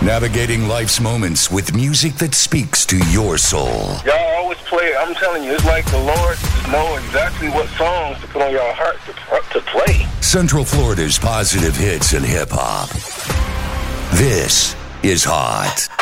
Navigating life's moments with music that speaks to your soul. Y'all always play, I'm telling you, it's like the Lord know exactly what songs to put on your heart to play. Central Florida's positive hits and hip-hop. This is Hot.